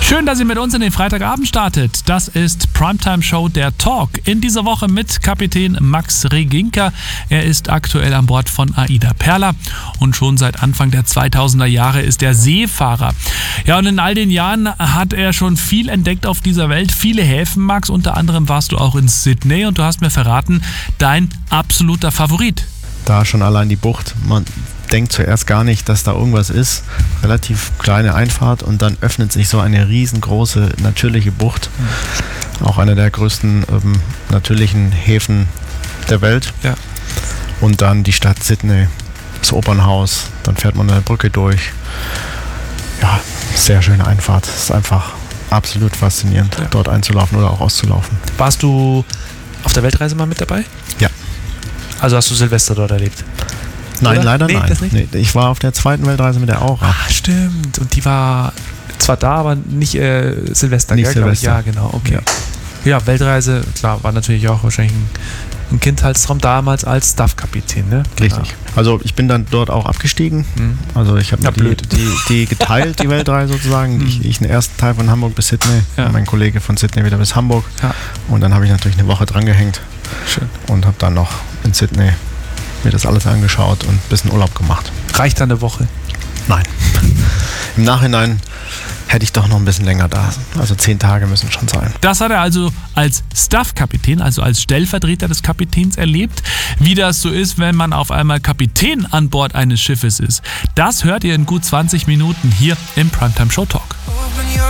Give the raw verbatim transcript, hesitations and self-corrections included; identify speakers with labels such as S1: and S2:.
S1: Schön, dass ihr mit uns in den Freitagabend startet. Das ist Primetime Show, der Talk. In dieser Woche mit Kapitän Max Reginka. Er ist aktuell an Bord von Aida Perla und schon seit Anfang der zweitausender Jahre ist er Seefahrer. Ja, und in all den Jahren hat er schon viel entdeckt auf dieser Welt, viele Häfen, Max. Unter anderem warst du auch in Sydney und du hast mir verraten, dein absoluter Favorit.
S2: Da schon allein die Bucht. Man denkt zuerst gar nicht, dass da irgendwas ist. Relativ kleine Einfahrt und dann öffnet sich so eine riesengroße natürliche Bucht. Mhm. Auch einer der größten ähm, natürlichen Häfen der Welt.
S1: Ja.
S2: Und dann die Stadt Sydney, das Opernhaus. Dann fährt man eine Brücke durch. Ja, sehr schöne Einfahrt. Es ist einfach absolut faszinierend, ja, dort einzulaufen oder auch auszulaufen.
S1: Warst du auf der Weltreise mal mit dabei?
S2: Ja.
S1: Also hast du Silvester dort erlebt?
S2: Nein,
S1: oder?
S2: leider
S1: nee,
S2: nein.
S1: Das nicht?
S2: Nee, ich war auf der zweiten Weltreise mit der Aura.
S1: Ah, stimmt. Und die war zwar da, aber nicht äh, Silvester.
S2: Nicht
S1: gell,
S2: Silvester.
S1: Ja, genau. Okay.
S2: Ja.
S1: Ja, Weltreise, klar, war natürlich auch wahrscheinlich ein, ein Kindheitstraum damals als Staff-Kapitän, ne?
S2: Richtig.
S1: Ja.
S2: Also ich bin dann dort auch abgestiegen. Mhm. Also ich habe
S1: ja,
S2: mir die, die, die geteilt, die Weltreise sozusagen. Mhm. Ich, ich den ersten Teil von Hamburg bis Sydney, ja, und mein Kollege von Sydney wieder bis Hamburg.
S1: Ja.
S2: Und dann habe ich natürlich eine Woche dran gehängt.
S1: Schön.
S2: Und habe dann noch in Sydney mir das alles angeschaut und ein bisschen Urlaub gemacht.
S1: Reicht dann eine Woche?
S2: Nein. Im Nachhinein hätte ich doch noch ein bisschen länger da. Also zehn Tage müssen schon sein.
S1: Das hat er also als Staff-Kapitän, also als Stellvertreter des Kapitäns erlebt. Wie das so ist, wenn man auf einmal Kapitän an Bord eines Schiffes ist. Das hört ihr in gut zwanzig Minuten hier im Primetime Show Talk.